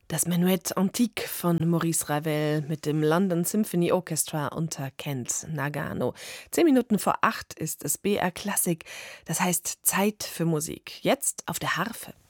Das Menuett Antique von Maurice Ravel mit dem London Symphony Orchestra unter Kent Nagano. 7 Minuten vor 8 ist es BR Klassik, das heißt Zeit für Musik. Jetzt auf der Harfe.